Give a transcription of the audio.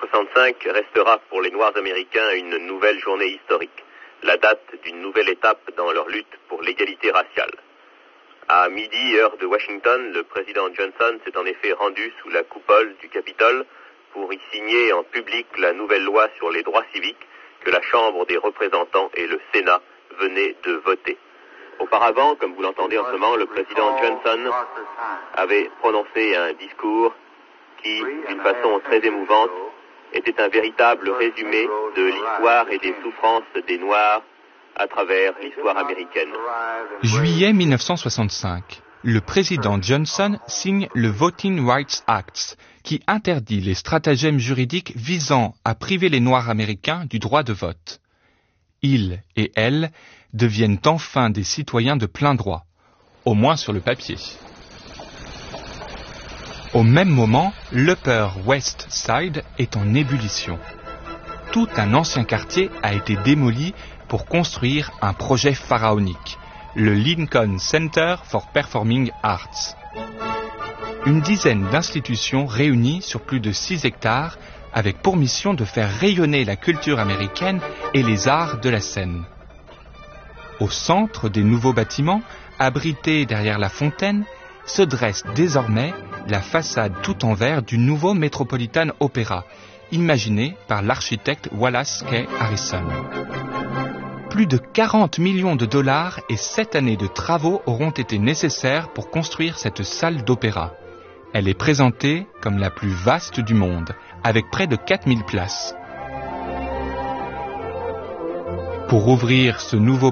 1965 restera pour les Noirs américains une nouvelle journée historique, la date d'une nouvelle étape dans leur lutte pour l'égalité raciale. À midi, heure de Washington, le président Johnson s'est en effet rendu sous la coupole du Capitole pour y signer en public la nouvelle loi sur les droits civiques que la Chambre des représentants et le Sénat venaient de voter. Auparavant, comme vous l'entendez en ce moment, le président Johnson avait prononcé un discours qui, d'une façon très émouvante, était un véritable résumé de l'histoire et des souffrances des Noirs à travers l'histoire américaine. Juillet 1965. Le président Johnson signe le Voting Rights Act, qui interdit les stratagèmes juridiques visant à priver les Noirs américains du droit de vote. Ils et elles deviennent enfin des citoyens de plein droit, au moins sur le papier. Au même moment, l'Upper West Side est en ébullition. Tout un ancien quartier a été démoli pour construire un projet pharaonique, le Lincoln Center for Performing Arts. Une dizaine d'institutions réunies sur plus de 6 hectares avec pour mission de faire rayonner la culture américaine et les arts de la scène. Au centre des nouveaux bâtiments, abrités derrière la fontaine, se dresse désormais la façade tout en verre du nouveau Metropolitan Opera, imaginé par l'architecte Wallace K. Harrison. Plus de 40 millions de dollars et 7 années de travaux auront été nécessaires pour construire cette salle d'opéra. Elle est présentée comme la plus vaste du monde, avec près de 4000 places. Pour ouvrir ce nouveau